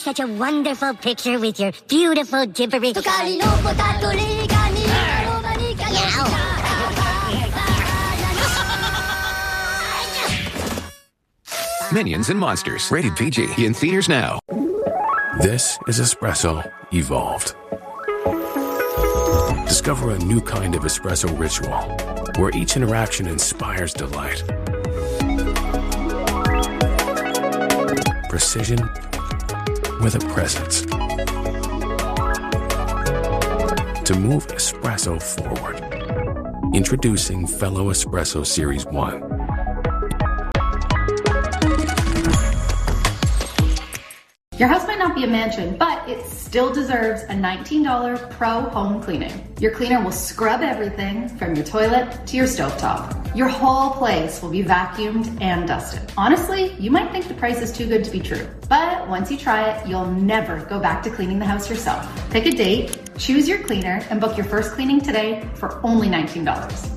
such a wonderful picture with your beautiful gibberish. Minions and Monsters. Rated PG. In theaters now. This is Espresso Evolved. Discover a new kind of espresso ritual where each interaction inspires delight. Precision with a presence. To move espresso forward. Introducing Fellow Espresso Series 1. Your house might not be a mansion, but it still deserves a $19 pro home cleaning. Your cleaner will scrub everything from your toilet to your stovetop. Your whole place will be vacuumed and dusted. Honestly, you might think the price is too good to be true, but once you try it, you'll never go back to cleaning the house yourself. Pick a date, choose your cleaner, and book your first cleaning today for only $19.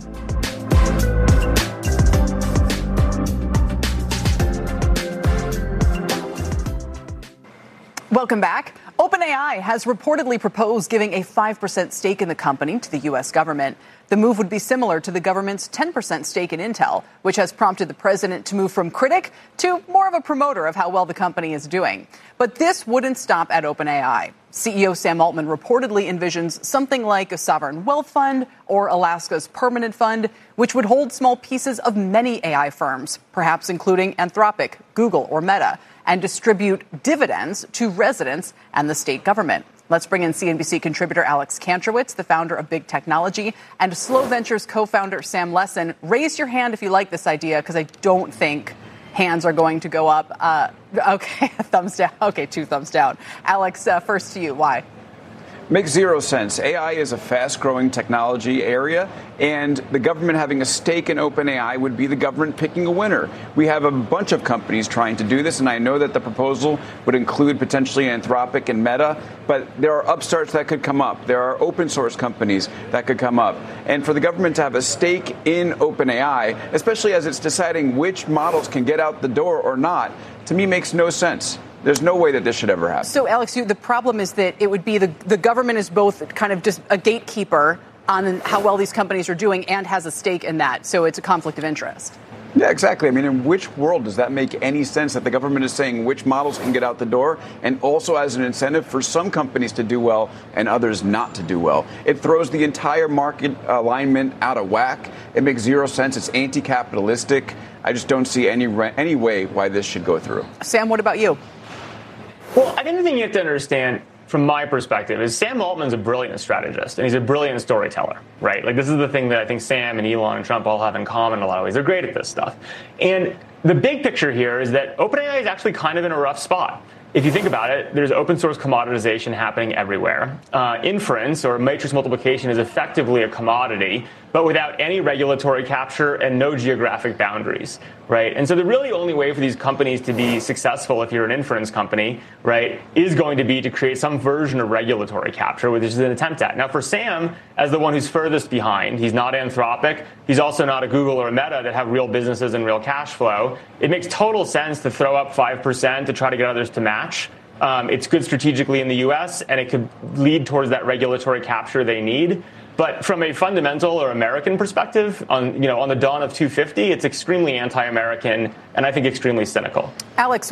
Welcome back. OpenAI has reportedly proposed giving a 5% stake in the company to the U.S. government. The move would be similar to the government's 10% stake in Intel, which has prompted the president to move from critic to more of a promoter of how well the company is doing. But this wouldn't stop at OpenAI. CEO Sam Altman reportedly envisions something like a sovereign wealth fund or Alaska's permanent fund, which would hold small pieces of many AI firms, perhaps including Anthropic, Google, or Meta, and distribute dividends to residents and the state government. Let's bring in CNBC contributor Alex Kantrowitz, the founder of Big Technology, and Slow Ventures co-founder Sam Lessin. Raise your hand if you like this idea, because I don't think hands are going to go up. Okay, thumbs down. Okay, 2 thumbs down. Alex, first to you. Why? Makes zero sense. AI is a fast-growing technology area, and the government having a stake in OpenAI would be the government picking a winner. We have a bunch of companies trying to do this, and I know that the proposal would include potentially Anthropic and Meta, but there are upstarts that could come up. There are open-source companies that could come up. And for the government to have a stake in OpenAI, especially as it's deciding which models can get out the door or not, to me makes no sense. There's no way that this should ever happen. So, Alex, the problem is that it would be the government is both kind of just a gatekeeper on how well these companies are doing and has a stake in that. So it's a conflict of interest. Yeah, exactly. I mean, in which world does that make any sense that the government is saying which models can get out the door and also as an incentive for some companies to do well and others not to do well? It throws the entire market alignment out of whack. It makes zero sense. It's anti-capitalistic. I just don't see any way why this should go through. Sam, what about you? Well, I think the thing you have to understand from my perspective is Sam Altman's a brilliant strategist and he's a brilliant storyteller, right? Like, this is the thing that I think Sam and Elon and Trump all have in common in a lot of ways. They're great at this stuff. And the big picture here is that OpenAI is actually kind of in a rough spot. If you think about it, there's open source commoditization happening everywhere. Inference or matrix multiplication is effectively a commodity, but without any regulatory capture and no geographic boundaries, right? And so the really only way for these companies to be successful, if you're an inference company, right, is going to be to create some version of regulatory capture, which is an attempt at. Now, for Sam, as the one who's furthest behind, he's not Anthropic, he's also not a Google or a Meta that have real businesses and real cash flow. It makes total sense to throw up 5% to try to get others to match. It's good strategically in the U.S., and it could lead towards that regulatory capture they need. But from a fundamental or American perspective, on the dawn of 250, it's extremely anti-American and I think extremely cynical. Alex,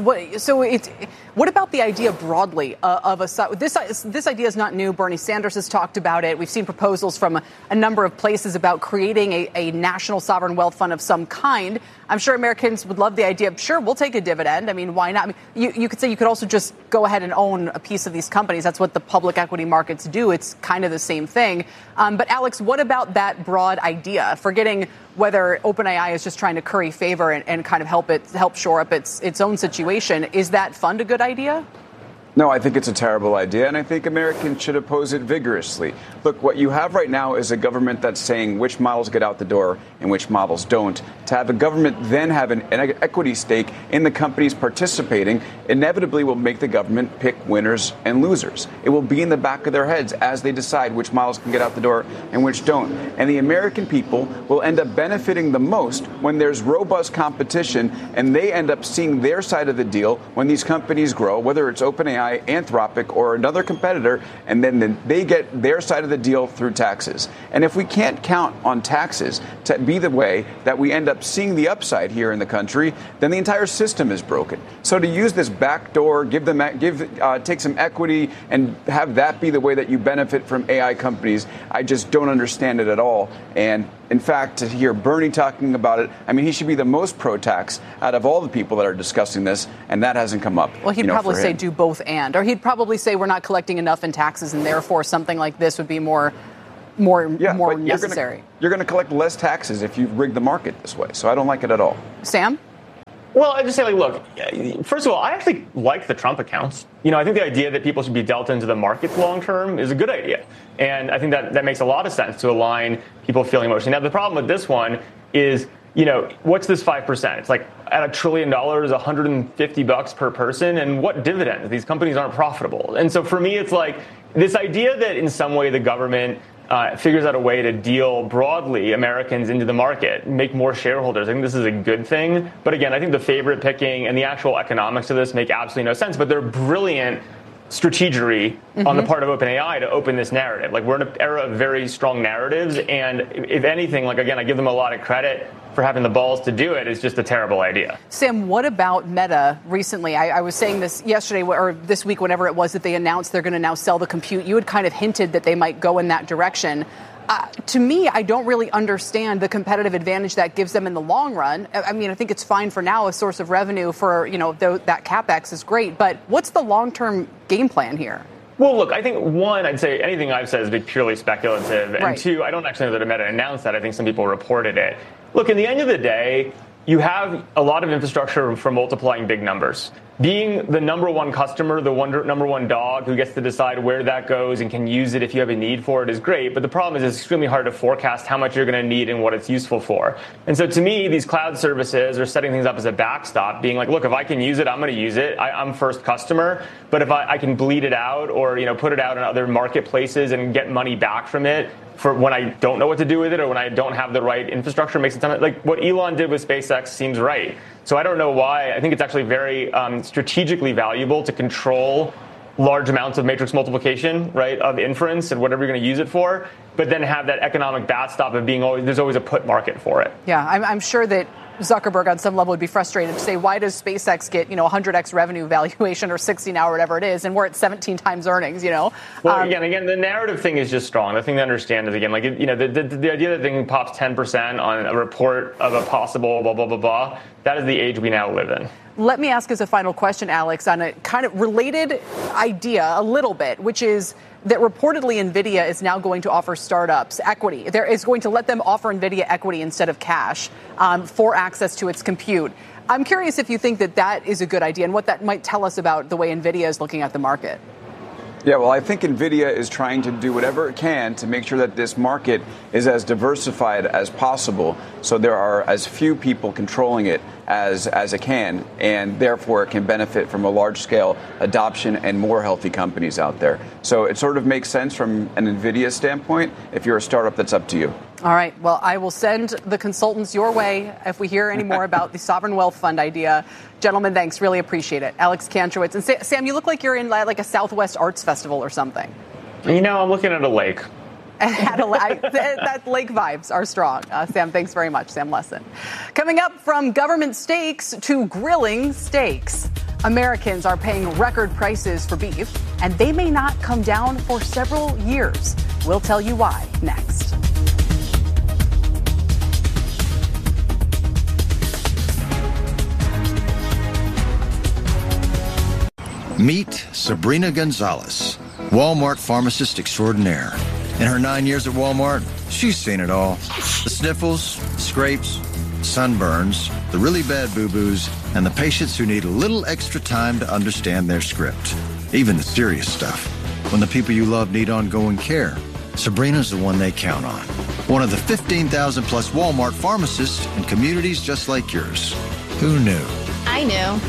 what about the idea broadly of this idea is not new. Bernie Sanders has talked about it. We've seen proposals from a number of places about creating a national sovereign wealth fund of some kind. I'm sure Americans would love the idea of, sure, we'll take a dividend. I mean, why not? I mean, you could say you could also just go ahead and own a piece of these companies. That's what the public equity markets do. It's kind of the same thing. But Alex, what about that broad idea? Forgetting whether OpenAI is just trying to curry favor and kind of help shore up its own situation. Is that fund a good idea? No, I think it's a terrible idea, and I think Americans should oppose it vigorously. Look, what you have right now is a government that's saying which models get out the door and which models don't. To have a government then have an equity stake in the companies participating inevitably will make the government pick winners and losers. It will be in the back of their heads as they decide which models can get out the door and which don't. And the American people will end up benefiting the most when there's robust competition and they end up seeing their side of the deal when these companies grow, whether it's OpenAI OpenAI, Anthropic, or another competitor, and then they get their side of the deal through taxes. And if we can't count on taxes to be the way that we end up seeing the upside here in the country, then the entire system is broken. So to use this backdoor, take some equity and have that be the way that you benefit from AI companies, I just don't understand it at all. And in fact, to hear Bernie talking about it, I mean, he should be the most pro-tax out of all the people that are discussing this, and that hasn't come up. Well, he'd probably say do both and, or he'd probably say we're not collecting enough in taxes, and therefore something like this would be more necessary. You're going to collect less taxes if you rig the market this way, so I don't like it at all. Sam? Well, I just say, look, first of all, I actually like the Trump accounts. I think the idea that people should be dealt into the markets long term is a good idea. And I think that makes a lot of sense to align people feeling emotionally. Now, the problem with this one is, what's this 5%? It's like at $1 trillion, $150 per person. And what dividends? These companies aren't profitable. And so for me, it's like this idea that in some way the government figures out a way to deal broadly Americans into the market, make more shareholders. I think this is a good thing. But again, I think the favorite picking and the actual economics of this make absolutely no sense. But they're brilliant strategery on the part of OpenAI to open this narrative. Like, we're in an era of very strong narratives. And if anything, like, again, I give them a lot of credit for having the balls to do it. It's just a terrible idea. Sam, what about Meta recently? I was saying this yesterday or this week, whenever it was that they announced they're going to now sell the compute. You had kind of hinted that they might go in that direction. To me, I don't really understand the competitive advantage that gives them in the long run. I mean, I think it's fine for now, a source of revenue for, that CapEx is great. But what's the long-term game plan here? Well, look, I think, one, I'd say anything I've said is purely speculative. And right. Two, I don't actually know that Meta announced that. I think some people reported it. Look, in the end of the day, you have a lot of infrastructure for multiplying big numbers. Being the number one customer, the number one dog who gets to decide where that goes and can use it if you have a need for it is great. But the problem is it's extremely hard to forecast how much you're going to need and what it's useful for. And so to me, these cloud services are setting things up as a backstop, being like, look, if I can use it, I'm going to use it. I'm first customer. But if I can bleed it out or put it out in other marketplaces and get money back from it for when I don't know what to do with it or when I don't have the right infrastructure, makes it sound like what Elon did with SpaceX seems right. So I don't know why. I think it's actually very strategically valuable to control large amounts of matrix multiplication, right, of inference and whatever you're going to use it for, but then have that economic backstop of there's always a put market for it. Yeah, I'm sure that Zuckerberg on some level would be frustrated to say, why does SpaceX get 100x revenue valuation or 60 now or whatever it is, and we're at 17 times earnings, Well, again, the narrative thing is just strong. The thing to understand is, again, like, the idea that thing pops 10% on a report of a possible blah, blah, blah, blah, that is the age we now live in. Let me ask as a final question, Alex, on a kind of related idea a little bit, which is that reportedly NVIDIA is now going to offer startups equity. There is going to let them offer NVIDIA equity instead of cash for access to its compute. I'm curious if you think that is a good idea and what that might tell us about the way NVIDIA is looking at the market. Yeah, well, I think NVIDIA is trying to do whatever it can to make sure that this market is as diversified as possible, so there are as few people controlling it as it can, and therefore it can benefit from a large-scale adoption and more healthy companies out there. So it sort of makes sense from an NVIDIA standpoint. If you're a startup, that's up to you. All right. Well, I will send the consultants your way if we hear any more about the Sovereign Wealth Fund idea. Gentlemen, thanks. Really appreciate it. Alex Kantrowitz. And Sam, you look like you're in like a Southwest Arts Festival or something. I'm looking at a lake. That lake vibes are strong. Sam, thanks very much. Sam Lessin. Coming up, from government steaks to grilling steaks. Americans are paying record prices for beef, and they may not come down for several years. We'll tell you why next. Meet Sabrina Gonzalez, Walmart pharmacist extraordinaire. In her 9 years at Walmart, she's seen it all. The sniffles, the scrapes, sunburns, the really bad boo-boos, and the patients who need a little extra time to understand their script. Even the serious stuff. When the people you love need ongoing care, Sabrina's the one they count on. One of the 15,000 plus Walmart pharmacists in communities just like yours. Who knew? I knew.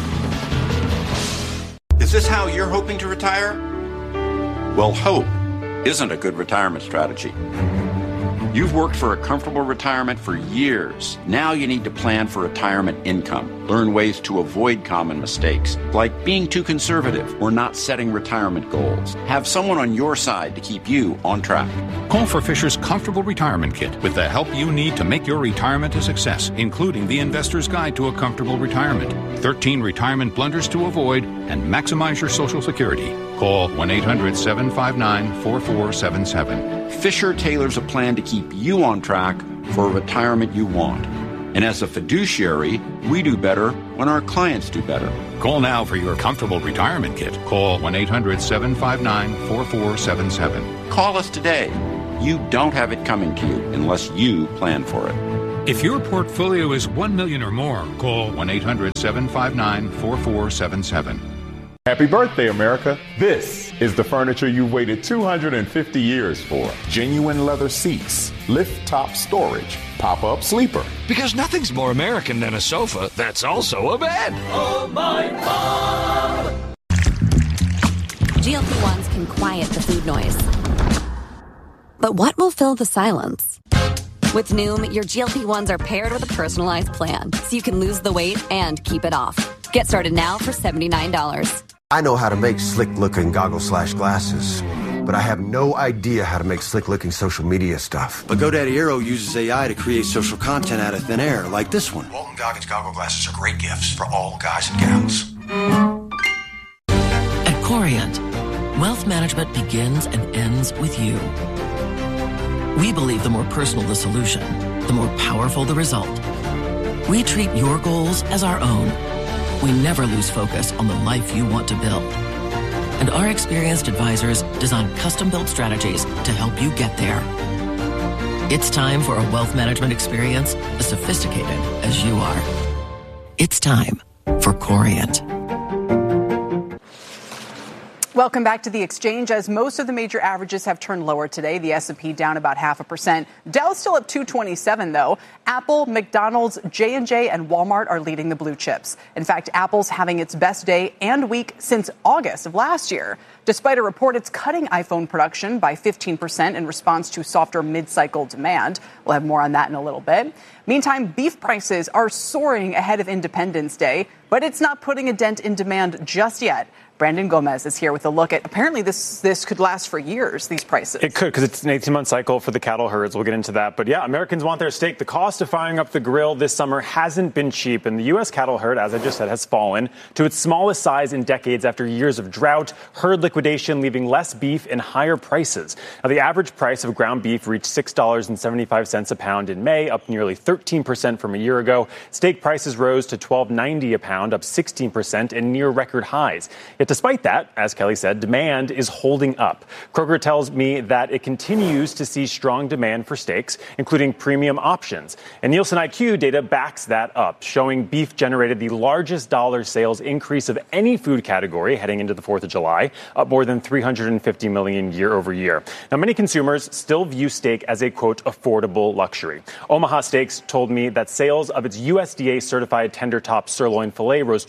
Is this how you're hoping to retire? Well, hope isn't a good retirement strategy. You've worked for a comfortable retirement for years. Now you need to plan for retirement income. Learn ways to avoid common mistakes, like being too conservative or not setting retirement goals. Have someone on your side to keep you on track. Call for Fisher's Comfortable Retirement Kit with the help you need to make your retirement a success, including the Investor's Guide to a Comfortable Retirement, 13 retirement blunders to avoid, and maximize your Social Security. Call 1-800-759-4477. Fisher tailors a plan to keep you on track for a retirement you want. And as a fiduciary, we do better when our clients do better. Call now for your Comfortable Retirement Kit. Call 1-800-759-4477. Call us today. You don't have it coming to you unless you plan for it. If your portfolio is $1 million or more, call 1-800-759-4477. Happy birthday, America. This is the furniture you've waited 250 years for. Genuine leather seats, lift top storage, pop-up sleeper. Because nothing's more American than a sofa that's also a bed. Oh, my mom! GLP-1s can quiet the food noise. But what will fill the silence? With Noom, your GLP-1s are paired with a personalized plan, so you can lose the weight and keep it off. Get started now for $79. I know how to make slick-looking goggles/glasses, but I have no idea how to make slick-looking social media stuff. But GoDaddy Aero uses AI to create social content out of thin air, like this one. Walton Goggins goggle glasses are great gifts for all guys and gals. At Corient, wealth management begins and ends with you. We believe the more personal the solution, the more powerful the result. We treat your goals as our own. We never lose focus on the life you want to build. And our experienced advisors design custom-built strategies to help you get there. It's time for a wealth management experience as sophisticated as you are. It's time for Corient. Welcome back to The Exchange. As most of the major averages have turned lower today, the S&P down about 0.5%. Dow's still up 227, though. Apple, McDonald's, J&J, and Walmart are leading the blue chips. In fact, Apple's having its best day and week since August of last year, despite a report it's cutting iPhone production by 15% in response to softer mid-cycle demand. We'll have more on that in a little bit. Meantime, beef prices are soaring ahead of Independence Day, but it's not putting a dent in demand just yet. Brandon Gomez is here with a look at, apparently this could last for years, these prices. It could, because it's an 18-month cycle for the cattle herds. We'll get into that. But yeah, Americans want their steak. The cost of firing up the grill this summer hasn't been cheap. And the U.S. cattle herd, as I just said, has fallen to its smallest size in decades after years of drought, herd liquidation, leaving less beef and higher prices. Now, the average price of ground beef reached $6.75 a pound in May, up nearly 13% from a year ago. Steak prices rose to $12.90 a pound, up 16% and near record highs. Yet despite that, as Kelly said, demand is holding up. Kroger tells me that it continues to see strong demand for steaks, including premium options. And Nielsen IQ data backs that up, showing beef generated the largest dollar sales increase of any food category heading into the 4th of July, up more than $350 million year over year. Now, many consumers still view steak as a, quote, affordable luxury. Omaha Steaks told me that sales of its USDA-certified tender top sirloin filet rose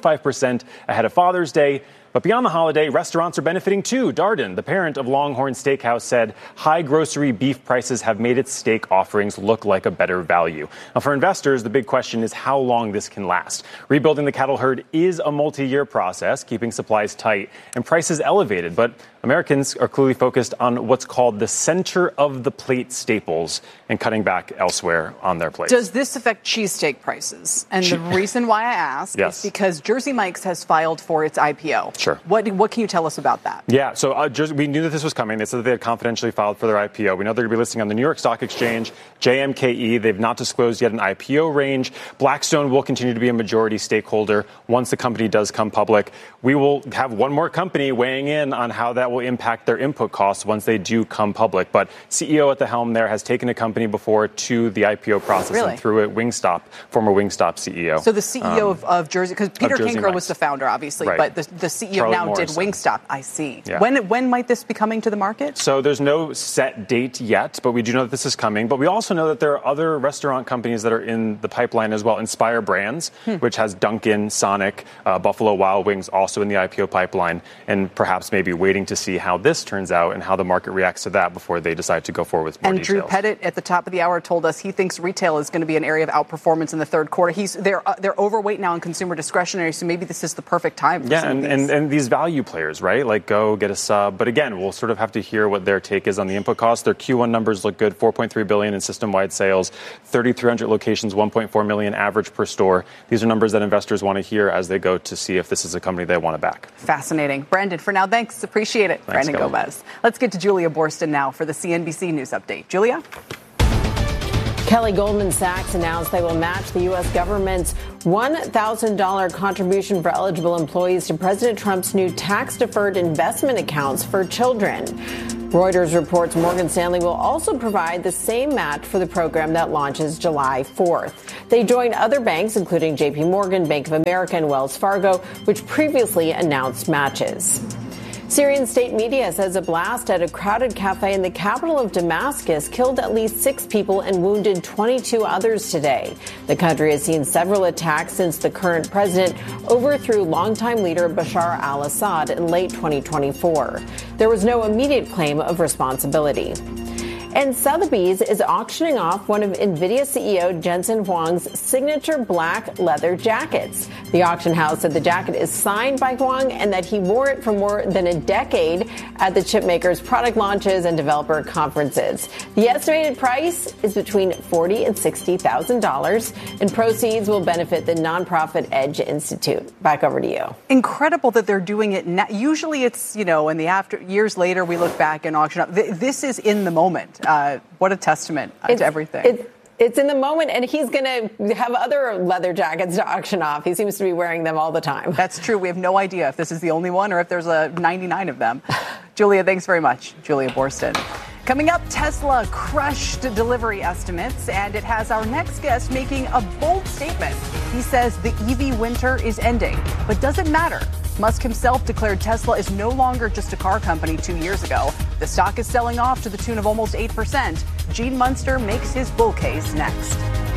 25% ahead of Father's Day. But beyond the holiday, restaurants are benefiting too. Darden, the parent of Longhorn Steakhouse, said high grocery beef prices have made its steak offerings look like a better value. Now, for investors, the big question is how long this can last. Rebuilding the cattle herd is a multi-year process, keeping supplies tight and prices elevated. But Americans are clearly focused on what's called the center of the plate staples and cutting back elsewhere on their plates. Does this affect cheesesteak prices? And the reason why I ask is because Jersey Mike's has filed for its IPO. Sure. What can you tell us about that? Yeah, so we knew that this was coming. They said that they had confidentially filed for their IPO. We know they're going to be listing on the New York Stock Exchange, JMKE. They've not disclosed yet an IPO range. Blackstone will continue to be a majority stakeholder once the company does come public. We will have one more company weighing in on how that will impact their input costs once they do come public. But CEO at the helm there has taken a company before to the IPO process and through it, Wingstop, former Wingstop CEO. So the CEO of Jersey, because Peter Cancro was the founder, obviously, but the CEO CEO now did Wingstop. I see. Yeah. When might this be coming to the market? So there's no set date yet, but we do know that this is coming. But we also know that there are other restaurant companies that are in the pipeline as well. Inspire Brands, which has Dunkin', Sonic, Buffalo Wild Wings also in the IPO pipeline, and perhaps maybe waiting to see how this turns out and how the market reacts to that before they decide to go forward with more and details. Drew Pettit at the top of the hour told us he thinks retail is going to be an area of outperformance in the third quarter. They're overweight now in consumer discretionary, so maybe this is the perfect time. For and these value players, right? Like Go, get a sub. But again, we'll sort of have to hear what their take is on the input costs. Their Q1 numbers look good: $4.3 billion in system-wide sales, 3,300 locations, 1.4 million average per store. These are numbers that investors want to hear as they go to see if this is a company they want to back. Fascinating. Brandon, for now, thanks. Appreciate it. Thanks, Brandon Gomez. Let's get to Julia Boorstin now for the CNBC News Update. Julia? Kelly, Goldman Sachs announced they will match the U.S. government's $1,000 contribution for eligible employees to President Trump's new tax-deferred investment accounts for children. Reuters reports Morgan Stanley will also provide the same match for the program that launches July 4th. They join other banks, including J.P. Morgan, Bank of America, and Wells Fargo, which previously announced matches. Syrian state media says a blast at a crowded cafe in the capital of Damascus killed at least 6 people and wounded 22 others today. The country has seen several attacks since the current president overthrew longtime leader Bashar al-Assad in late 2024. There was no immediate claim of responsibility. And Sotheby's is auctioning off one of NVIDIA CEO Jensen Huang's signature black leather jackets. The auction house said the jacket is signed by Huang and that he wore it for more than a decade at the chipmaker's product launches and developer conferences. The estimated price is between $40,000 and $60,000, and proceeds will benefit the nonprofit Edge Institute. Back over to you. Incredible that they're doing it now. Usually it's, in the years later, we look back and auction up. This is in the moment. What a testament to everything. It's in the moment, and he's going to have other leather jackets to auction off. He seems to be wearing them all the time. That's true. We have no idea if this is the only one or if there's 99 of them. Julia, thanks very much. Julia Boorstin. Coming up, Tesla crushed delivery estimates, and it has our next guest making a bold statement. He says the EV winter is ending, but does it matter? Musk himself declared Tesla is no longer just a car company 2 years ago. The stock is selling off to the tune of almost 8%. Gene Munster makes his bull case next.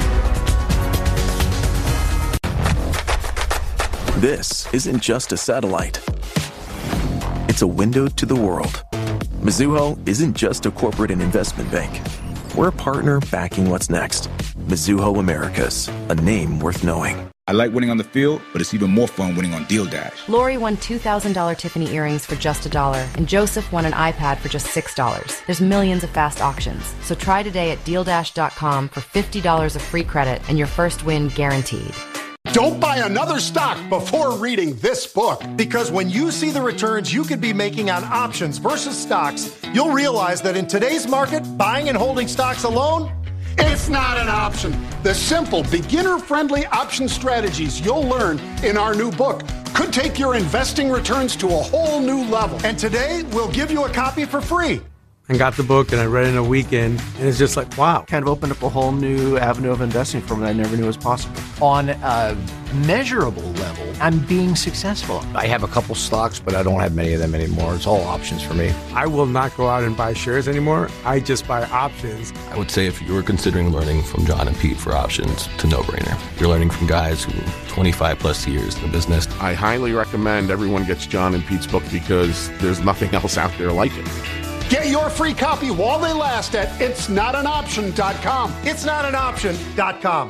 This isn't just a satellite. It's a window to the world. Mizuho isn't just a corporate and investment bank. We're a partner backing what's next. Mizuho Americas, a name worth knowing. I like winning on the field, but it's even more fun winning on Deal Dash. Lori won $2,000 Tiffany earrings for just $1, and Joseph won an iPad for just $6. There's millions of fast auctions, so try today at DealDash.com for $50 of free credit and your first win guaranteed. Don't buy another stock before reading this book, because when you see the returns you could be making on options versus stocks, you'll realize that in today's market, buying and holding stocks alone, it's not an option. The simple, beginner-friendly option strategies you'll learn in our new book could take your investing returns to a whole new level. And today, we'll give you a copy for free. I got the book and I read it in a weekend, and it's just like, wow, kind of opened up a whole new avenue of investing for me that I never knew was possible. On a measurable level, I'm being successful. I have a couple stocks, but I don't have many of them anymore. It's all options for me. I will not go out and buy shares anymore. I just buy options. I would say if you were considering learning from John and Pete for options, it's a no-brainer. You're learning from guys who 25 plus years in the business. I highly recommend everyone gets John and Pete's book because there's nothing else out there like it. Get your free copy while they last at itsnotanoption.com. Itsnotanoption.com.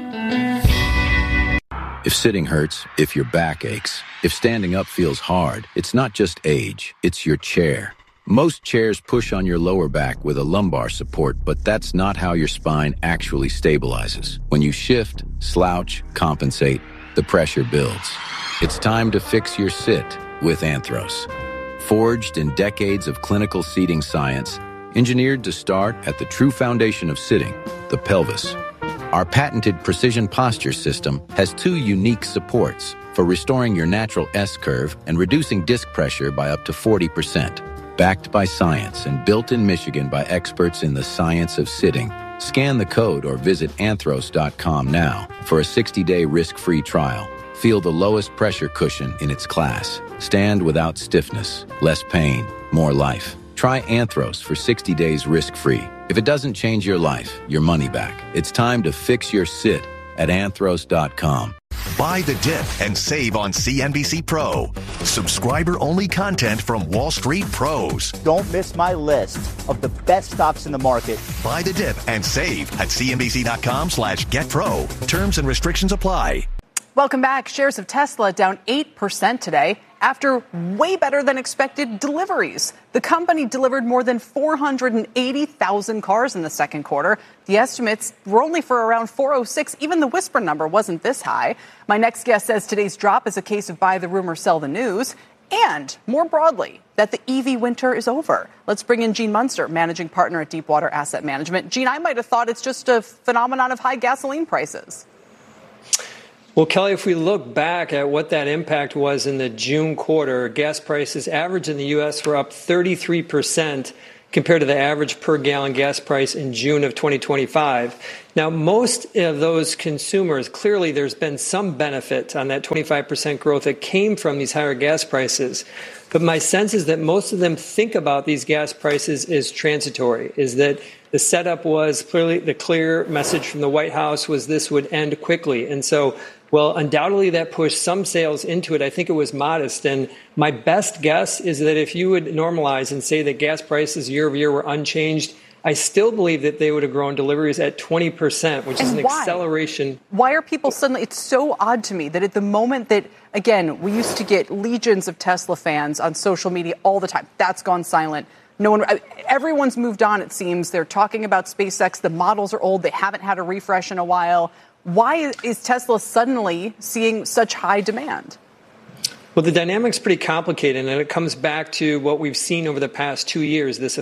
If sitting hurts, if your back aches, if standing up feels hard, it's not just age, it's your chair. Most chairs push on your lower back with a lumbar support, but that's not how your spine actually stabilizes. When you shift, slouch, compensate, the pressure builds. It's time to fix your sit with Anthros. Forged in decades of clinical seating science, engineered to start at the true foundation of sitting, the pelvis. Our patented precision posture system has 2 unique supports for restoring your natural S-curve and reducing disc pressure by up to 40%. Backed by science and built in Michigan by experts in the science of sitting. Scan the code or visit anthros.com now for a 60-day risk-free trial. Feel the lowest pressure cushion in its class. Stand without stiffness, less pain, more life. Try Anthros for 60 days risk-free. If it doesn't change your life, your money back. It's time to fix your sit at anthros.com. Buy the dip and save on CNBC Pro. Subscriber-only content from Wall Street pros. Don't miss my list of the best stocks in the market. Buy the dip and save at cnbc.com/getpro. Terms and restrictions apply. Welcome back. Shares of Tesla down 8% today after way better than expected deliveries. The company delivered more than 480,000 cars in the second quarter. The estimates were only for around 406. Even the whisper number wasn't this high. My next guest says today's drop is a case of buy the rumor, sell the news. And more broadly, that the EV winter is over. Let's bring in Gene Munster, managing partner at Deepwater Asset Management. Gene, I might have thought it's just a phenomenon of high gasoline prices. Well, Kelly, if we look back at what that impact was in the June quarter, gas prices average in the U.S. were up 33% compared to the average per gallon gas price in June of 2025. Now, most of those consumers, clearly there's been some benefit on that 25% growth that came from these higher gas prices. But my sense is that most of them think about these gas prices as transitory, is that the setup was clearly the clear message from the White House was this would end quickly. And so, well, undoubtedly that pushed some sales into it. I think it was modest. And my best guess is that if you would normalize and say that gas prices year over year were unchanged, I still believe that they would have grown deliveries at 20%, which is an acceleration. Why are people suddenly, it's so odd to me that at the moment that, again, we used to get legions of Tesla fans on social media all the time. That's gone silent. No one, everyone's moved on, it seems. They're talking about SpaceX. The models are old. They haven't had a refresh in a while. Why is Tesla suddenly seeing such high demand? Well, the dynamic's pretty complicated, and it comes back to what we've seen over the past 2 years, this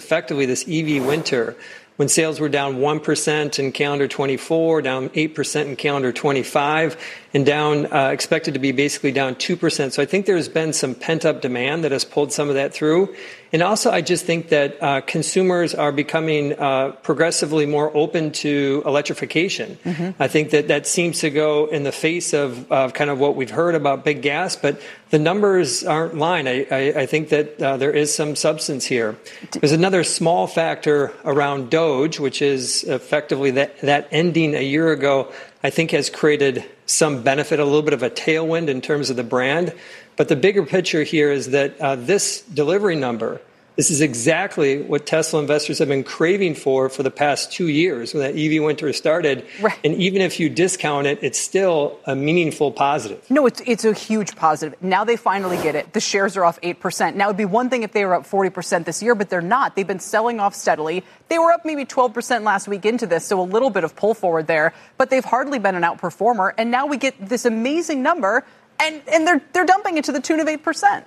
EV winter, when sales were down 1% in calendar 24, down 8% in calendar 25, and down expected to be basically down 2%. So I think there's been some pent-up demand that has pulled some of that through. And also, I just think that consumers are becoming progressively more open to electrification. Mm-hmm. I think that seems to go in the face of kind of what we've heard about big gas, but the numbers aren't lying. I think that there is some substance here. There's another small factor around DOGE, which is effectively that ending a year ago, I think has created some benefit, a little bit of a tailwind in terms of the brand. But the bigger picture here is that this delivery number, this is exactly what Tesla investors have been craving for the past 2 years when that EV winter started. Right. And even if you discount it, it's still a meaningful positive. No, it's a huge positive. Now they finally get it. The shares are off 8%. Now, it would be one thing if they were up 40% this year, but they're not. They've been selling off steadily. They were up maybe 12% last week into this, so a little bit of pull forward there. But they've hardly been an outperformer. And now we get this amazing number, and they're dumping it to the tune of 8%.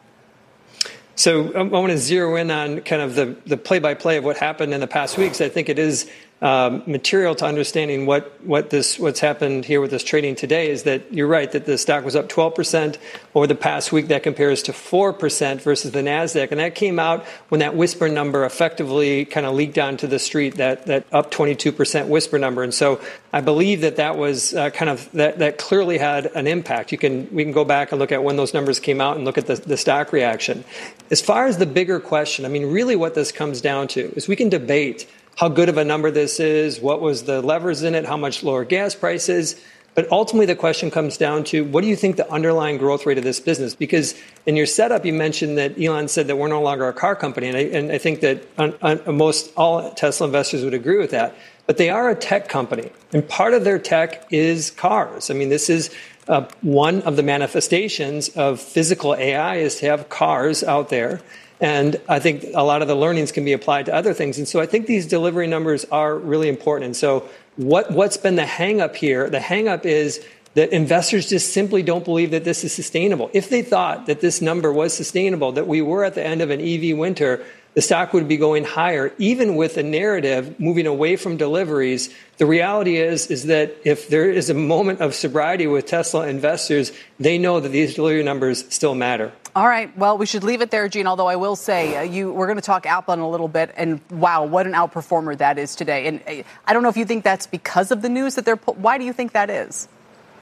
So I want to zero in on kind of the play-by-play of what happened in the past weeks. I think it is material to understanding what's happened here with this trading today is that you're right that the stock was up 12% over the past week. That compares to 4% versus the NASDAQ. And that came out when that whisper number effectively kind of leaked onto the street, that up 22% whisper number. And so I believe that was kind of that clearly had an impact. We can go back and look at when those numbers came out and look at the stock reaction. As far as the bigger question, I mean, really what this comes down to is we can debate how good of a number this is, what was the levers in it, how much lower gas prices. But ultimately, the question comes down to what do you think the underlying growth rate of this business? Because in your setup, you mentioned that Elon said that we're no longer a car company. And I think that most all Tesla investors would agree with that. But they are a tech company. And part of their tech is cars. I mean, this is one of the manifestations of physical AI is to have cars out there. And I think a lot of the learnings can be applied to other things. And so I think these delivery numbers are really important. And so what's been the hang up here? The hang up is that investors just simply don't believe that this is sustainable. If they thought that this number was sustainable, that we were at the end of an EV winter, the stock would be going higher, even with a narrative moving away from deliveries. The reality is that if there is a moment of sobriety with Tesla investors, they know that these delivery numbers still matter. All right. Well, we should leave it there, Gene, although I will say we're going to talk Apple in a little bit. And wow, what an outperformer that is today. And I don't know if you think that's because of the news that why do you think that is?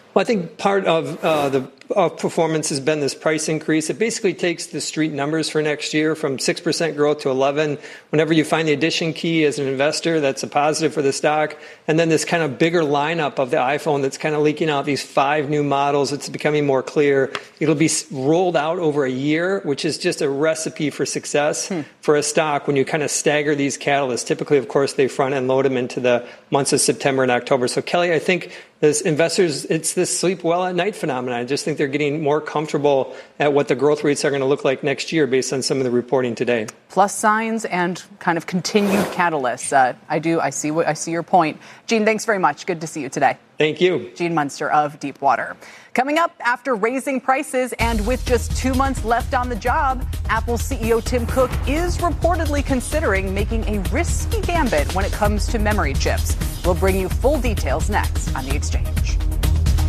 Well, I think part of the performance has been this price increase. It basically takes the street numbers for next year from 6% growth to 11. Whenever you find the addition key as an investor, that's a positive for the stock. And then this kind of bigger lineup of the iPhone that's kind of leaking out these 5 new models. It's becoming more clear. It'll be rolled out over a year, which is just a recipe for success for a stock when you kind of stagger these catalysts. Typically, of course, they front and load them into the months of September and October. So, Kelly, I think as investors, it's this sleep well at night phenomenon. I just think they're getting more comfortable at what the growth rates are going to look like next year based on some of the reporting today. Plus signs and kind of continued catalysts. I see your point. Gene, thanks very much. Good to see you today. Thank you. Gene Munster of Deepwater. Coming up, after raising prices and with just 2 months left on the job, Apple CEO Tim Cook is reportedly considering making a risky gambit when it comes to memory chips. We'll bring you full details next on The Exchange.